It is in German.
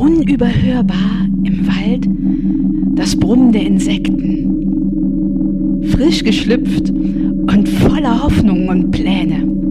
unüberhörbar im Wald das Brummen der Insekten. Frisch geschlüpft und voller Hoffnungen und Pläne.